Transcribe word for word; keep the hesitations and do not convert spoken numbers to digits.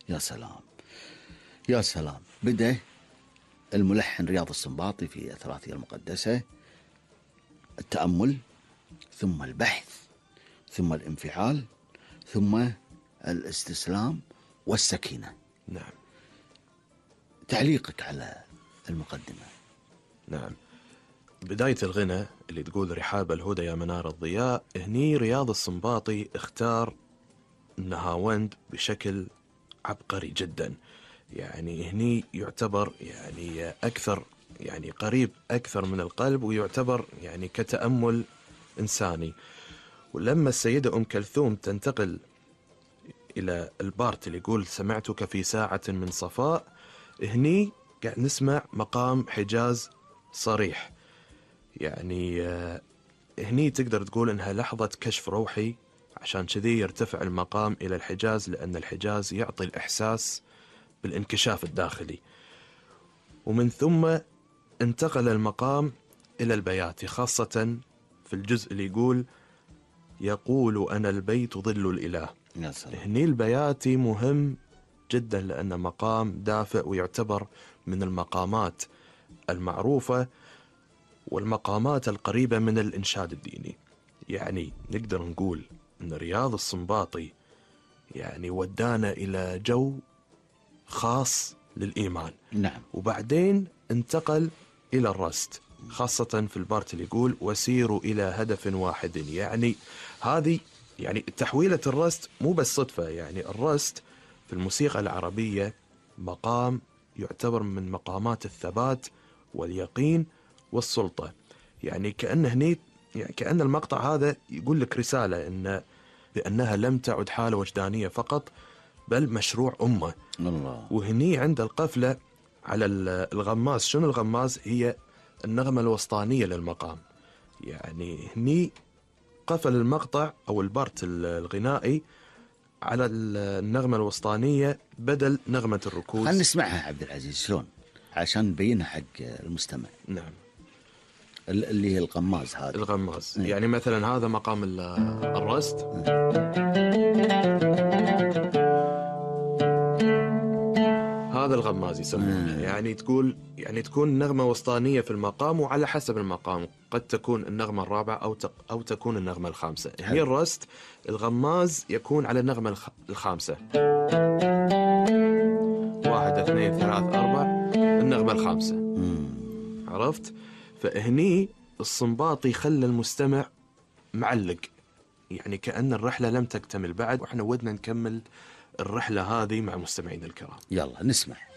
يا سلام يا سلام. بدأ الملحن رياض السنباطي في الثلاثية المقدسة التأمل، ثم البحث، ثم الانفعال، ثم الاستسلام والسكينة. نعم. تعليقك على المقدمة؟ نعم، بداية الغنى اللي تقول رحاب الهدى يا منار الضياء، هني رياض السنباطي اختار النهاوند بشكل عبقري جدا. يعني هني يعتبر يعني أكثر يعني قريب أكثر من القلب، ويعتبر يعني كتأمل إنساني. ولما السيدة أم كلثوم تنتقل إلى البارت اللي يقول سمعتك في ساعة من صفاء، هني قاعد نسمع مقام حجاز صريح. يعني هني تقدر تقول إنها لحظة كشف روحي، عشان كذي يرتفع المقام إلى الحجاز، لأن الحجاز يعطي الإحساس بالانكشاف الداخلي. ومن ثم انتقل المقام إلى البياتي، خاصة في الجزء اللي يقول يقول أنا البيت ظل الإله. هني البياتي مهم جدا، لأنه مقام دافئ ويعتبر من المقامات المعروفة والمقامات القريبة من الإنشاد الديني. يعني نقدر نقول أن رياض السنباطي يعني ودانا إلى جو خاص للإيمان. نعم. وبعدين انتقل إلى الرست، خاصة في البارت اللي يقول وسيروا إلى هدف واحد. يعني هذه يعني تحويلة الرست مو بس صدفة. يعني الرست في الموسيقى العربية مقام يعتبر من مقامات الثبات واليقين والسلطة. يعني كأن هني يعني كأن المقطع هذا يقول لك رسالة إن بأنها لم تعد حالة وجدانية فقط، بل مشروع أمة. الله. وهني عند القفلة على الغماز. شنو الغماز؟ هي النغمة الوسطانية للمقام. يعني هني قفل المقطع أو البارت الغنائي على النغمة الوسطانية بدل نغمة الركوز. خلينا نسمعها عبد العزيز شلون عشان نبينها حق المستمع. نعم. اللي هي الغماز هذا. الغماز. اه. يعني مثلا هذا مقام الرست. هذا الغماز يسمونه. يعني تقول يعني تكون نغمة وسطانية في المقام، وعلى حسب المقام قد تكون النغمة الرابعة أو تق أو تكون النغمة الخامسة. هي الرست الغماز يكون على النغمة الخ... الخامسة. واحد اثنين ثلاث أربع، النغمة الخامسة. مم. عرفت؟ فهني السنباطي خلى المستمع معلق، يعني كأن الرحلة لم تكتمل بعد، وإحنا ودنا نكمل الرحلة هذه مع مستمعين الكرام. يلا نسمع.